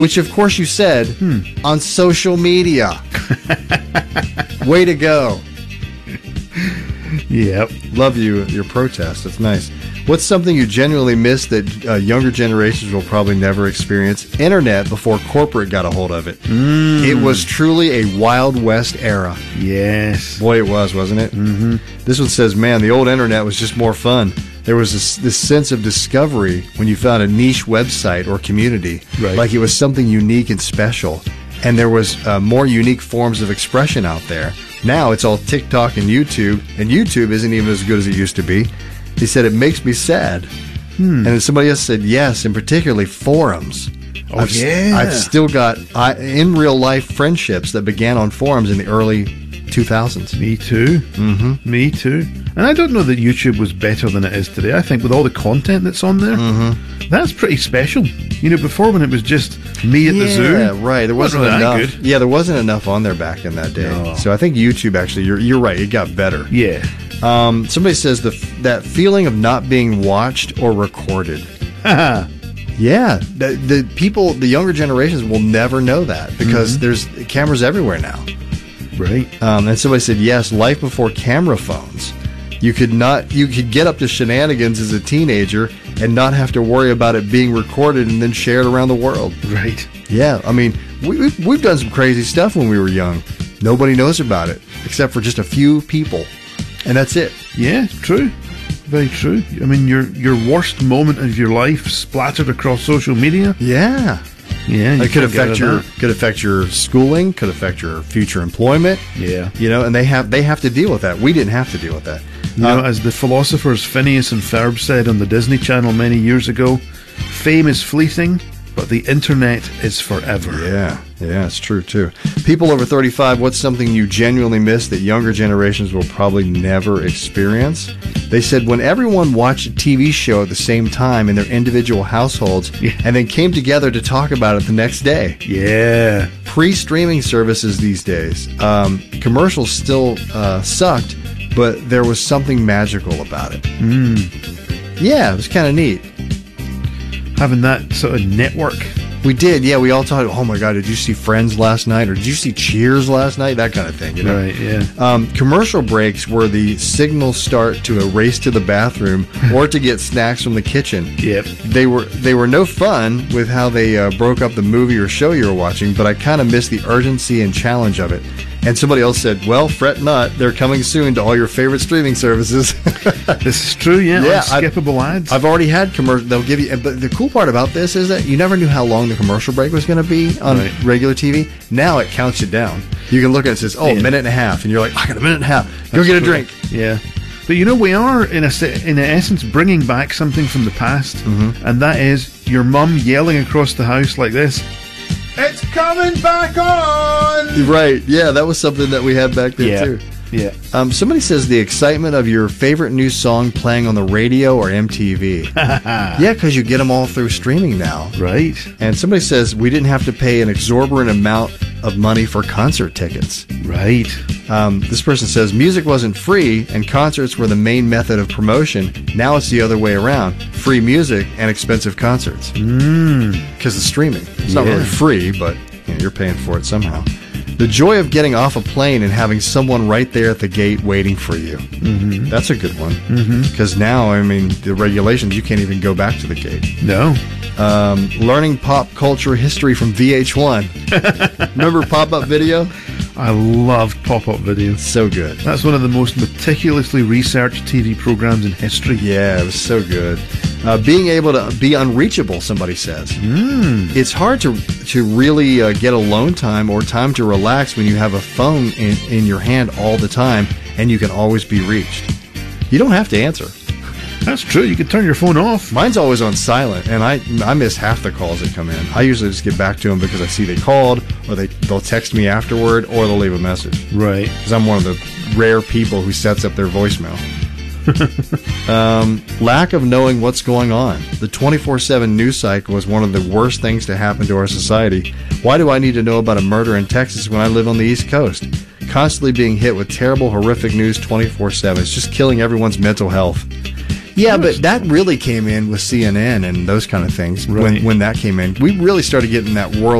which of course you said on social media. Way to go. Yep. Love your protest. That's nice. What's something you genuinely miss that younger generations will probably never experience? Internet before corporate got a hold of it. It was truly a Wild West era. Yes. Boy, it was, wasn't it? Mm-hmm. This one says, man, the old internet was just more fun. There was this sense of discovery when you found a niche website or community. Right. Like it was something unique and special. And there was more unique forms of expression out there. Now it's all TikTok and YouTube isn't even as good as it used to be. He said, it makes me sad. And then somebody else said, yes, and particularly forums. I've still got in real life friendships that began on forums in the early 2000s. Me too. Mm-hmm. Me too. And I don't know that YouTube was better than it is today. I think with all the content that's on there, that's pretty special. You know, before when it was just me at the zoo. Yeah, right. There wasn't really enough. that good. Yeah, there wasn't enough on there back in that day. No. So I think YouTube actually, you're right. It got better. Yeah. Somebody says that feeling of not being watched or recorded. Yeah, the younger generations will never know that because there's cameras everywhere now. Right. And somebody said, yes, life before camera phones. You could get up to shenanigans as a teenager and not have to worry about it being recorded and then shared around the world. Right. Yeah, I mean, we've done some crazy stuff when we were young. Nobody knows about it except for just a few people, and that's it. Yeah, true. Very true. I mean, your worst moment of your life splattered across social media. Yeah. Yeah, it could affect your schooling, could affect your future employment. Yeah, you know, and they have to deal with that. We didn't have to deal with that. You know, as the philosophers Phineas and Ferb said on the Disney Channel many years ago, fame is fleeting, but the internet is forever. Yeah, it's true too. People over 35, what's something you genuinely miss that younger generations will probably never experience? They said when everyone watched a TV show at the same time in their individual households and then came together to talk about it the next day. Yeah. Pre-streaming services these days. Commercials still sucked, but there was something magical about it. Yeah, it was kind of neat. Having that sort of network. We did, yeah. We all thought, oh my God, did you see Friends last night? Or did you see Cheers last night? That kind of thing, you know? Right, yeah. Commercial breaks were the signal start to a race to the bathroom or to get snacks from the kitchen. Yep. They were no fun with how they broke up the movie or show you were watching, but I kind of missed the urgency and challenge of it. And somebody else said, well, fret not, they're coming soon to all your favorite streaming services. This is true, yeah. Unskippable ads. I've already had commercial. They'll give you, but the cool part about this is that you never knew how long the commercial break was going to be on regular TV. Now it counts it down. You can look at it and says, a minute and a half, and you're like, I got a minute and a half. Go get a drink. Yeah. But you know, we are in essence bringing back something from the past, and that is your mum yelling across the house like this. It's coming back on! Right, yeah, that was something that we had back then, too. Yeah. Somebody says the excitement of your favorite new song playing on the radio or MTV. Yeah, because you get them all through streaming now. Right. And somebody says we didn't have to pay an exorbitant amount of money for concert tickets. Right. This person says music wasn't free and concerts were the main method of promotion. Now it's the other way around. Free music and expensive concerts. Because of streaming. It's not really free, but you're paying for it somehow. The joy of getting off a plane and having someone right there at the gate waiting for you. That's a good one. Because now, I mean, the regulations, you can't even go back to the gate. No. Learning pop culture history from VH1. Remember pop-up video? I loved pop-up video. So good. That's one of the most meticulously researched TV programs in history. Yeah, it was so good. Being able to be unreachable, somebody says. It's hard to really get alone time or time to relax when you have a phone in your hand all the time and you can always be reached. You don't have to answer. That's true. You can turn your phone off. Mine's always on silent, and I miss half the calls that come in. I usually just get back to them because I see they called, or they'll text me afterward, or they'll leave a message. Right. Because I'm one of the rare people who sets up their voicemail. Lack of knowing what's going on. The 24/7 news cycle is one of the worst things to happen to our society. Why do I need to know about a murder in Texas when I live on the East Coast? Constantly being hit with terrible, horrific news 24/7. It's just killing everyone's mental health. Yeah, but that really came in with CNN and those kind of things Right. when that came in. We really started getting that world